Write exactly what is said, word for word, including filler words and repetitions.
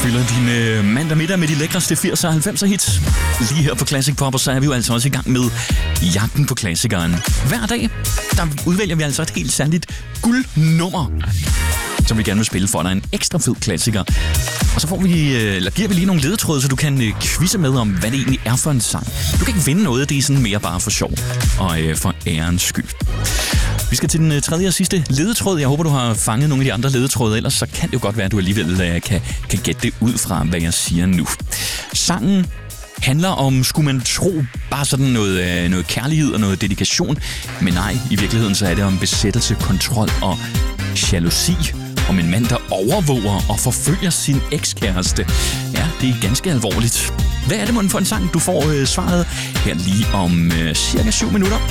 fylder din øh, mandag middag med de lækreste firser og halvfemser hits. Lige her på Classic Pop, og så er vi jo altså også i gang med jagten på klassikeren. Hver dag, der udvælger vi altså et helt særligt guldnummer, som vi gerne vil spille for dig. En ekstra fed klassiker. Og så får vi, eller giver vi lige nogle ledetråde, så du kan quizze med om, hvad det egentlig er for en sang. Du kan ikke vinde noget, det er sådan mere bare for sjov og øh, for ærens skyld. Vi skal til den tredje og sidste ledetråd. Jeg håber, du har fanget nogle af de andre ledetråde, ellers så kan det jo godt være, at du alligevel uh, kan, kan gætte det ud fra, hvad jeg siger nu. Sangen handler om, skulle man tro, bare sådan noget, uh, noget kærlighed og noget dedikation. Men nej, i virkeligheden så er det om besættelse, kontrol og jalousi. Om en mand, der overvåger og forfølger sin ekskæreste. Ja, det er ganske alvorligt. Hvad er det mon for en sang? Du får uh, svaret her lige om uh, cirka syv minutter.